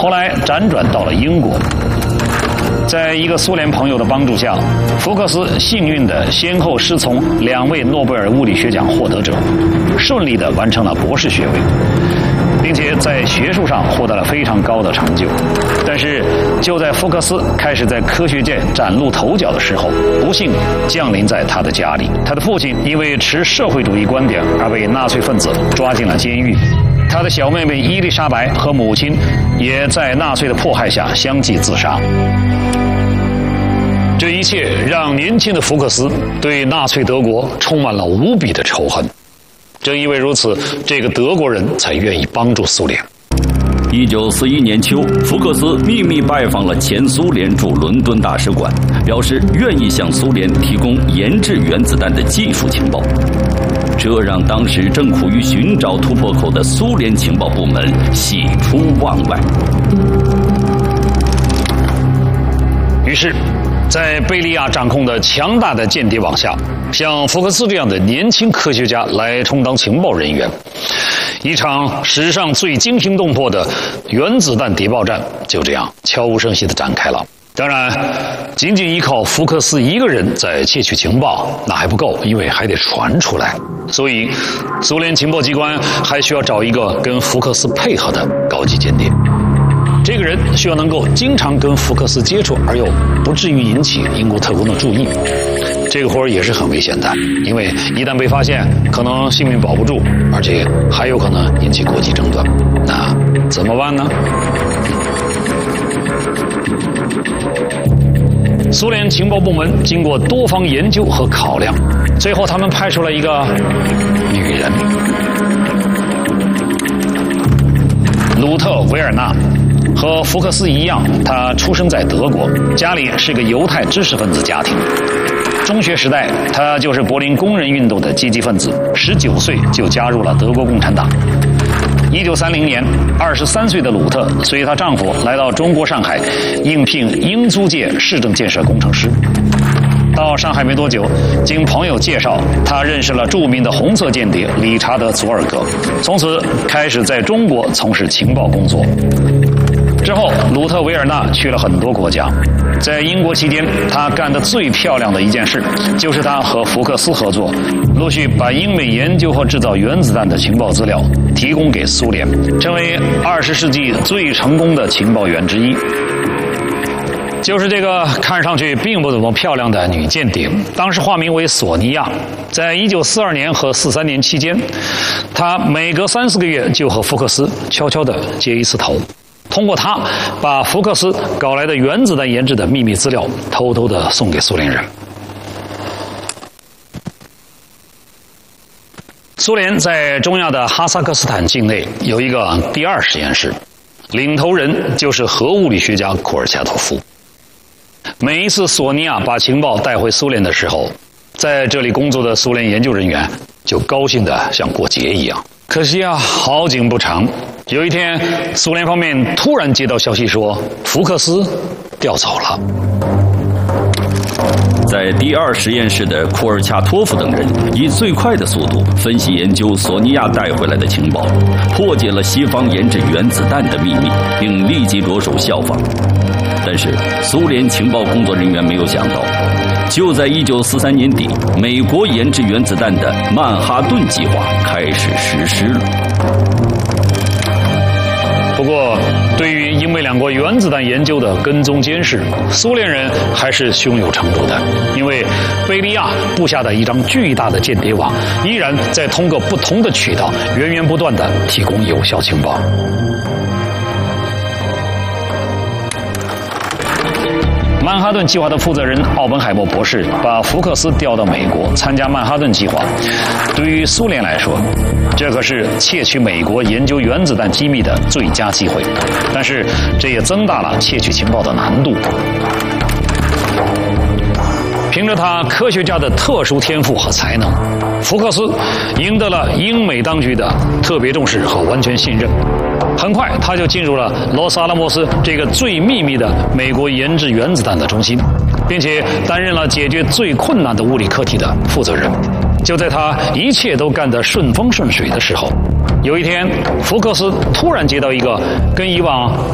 后来辗转到了英国。在一个苏联朋友的帮助下，福克斯幸运地先后师从2位诺贝尔物理学奖获得者，顺利地完成了博士学位，并且在学术上获得了非常高的成就。但是就在福克斯开始在科学界崭露头角的时候，不幸降临在他的家里。他的父亲因为持社会主义观点而被纳粹分子抓进了监狱，他的小妹妹伊丽莎白和母亲也在纳粹的迫害下相继自杀。这一切让年轻的福克斯对纳粹德国充满了无比的仇恨。正因为如此，这个德国人才愿意帮助苏联。 1941年秋，福克斯秘密拜访了前苏联驻伦敦大使馆，表示愿意向苏联提供研制原子弹的技术情报。这让当时正苦于寻找突破口的苏联情报部门喜出望外。 于是在贝利亚掌控的强大的间谍网下，像福克斯这样的年轻科学家来充当情报人员，一场史上最惊心动魄的原子弹谍报战就这样悄无声息地展开了。当然，仅仅依靠福克斯一个人在窃取情报那还不够，因为还得传出来。所以苏联情报机关还需要找一个跟福克斯配合的高级间谍。这个人需要能够经常跟福克斯接触，而又不至于引起英国特工的注意。这个活儿也是很危险的，因为一旦被发现，可能性命保不住，而且还有可能引起国际争端。那怎么办呢？苏联情报部门经过多方研究和考量，最后他们派出了一个女人，鲁特维尔纳。和福克斯一样，他出生在德国，家里是个犹太知识分子家庭。中学时代，他就是柏林工人运动的积极分子，19岁就加入了德国共产党。1930年，23岁的鲁特随她丈夫来到中国上海，应聘英租界市政建设工程师。到上海没多久，经朋友介绍，他认识了著名的红色间谍理查德·佐尔格，从此开始在中国从事情报工作。之后，鲁特维尔纳去了很多国家。在英国期间，他干得最漂亮的一件事，就是他和福克斯合作，陆续把英美研究和制造原子弹的情报资料提供给苏联，成为20世纪最成功的情报员之一。就是这个看上去并不怎么漂亮的女间谍，当时化名为索尼娅。在1942年和43年期间，她每隔3-4个月就和福克斯悄悄地接一次头。通过他把福克斯搞来的原子弹研制的秘密资料偷偷地送给苏联人。苏联在中亚的哈萨克斯坦境内有一个第2实验室，领头人就是核物理学家库尔恰托夫。每一次索尼娅把情报带回苏联的时候，在这里工作的苏联研究人员就高兴得像过节一样。可惜啊，好景不长。有一天，苏联方面突然接到消息说，福克斯调走了。 在第2实验室的库尔恰托夫等人以最快的速度分析研究索尼娅带回来的情报，破解了西方研制原子弹的秘密，并立即着手效仿。但是苏联情报工作人员没有想到，就在1943年底，美国研制原子弹的曼哈顿计划开始实施了。 不过，对于英美两国原子弹研究的跟踪监视，苏联人还是胸有成竹的，因为贝利亚布下的一张巨大的间谍网，依然在通过不同的渠道源源不断地提供有效情报。曼哈顿计划的负责人奥本海默博士把福克斯调到美国参加曼哈顿计划，对于苏联来说，这可是窃取美国研究原子弹机密的最佳机会，但是这也增大了窃取情报的难度。凭着他科学家的特殊天赋和才能，福克斯赢得了英美当局的特别重视和完全信任。很快，他就进入了罗斯阿拉莫斯这个最秘密的美国研制原子弹的中心，并且担任了解决最困难的物理课题的负责人。就在他一切都干得顺风顺水的时候，有一天，福克斯突然接到一个跟以往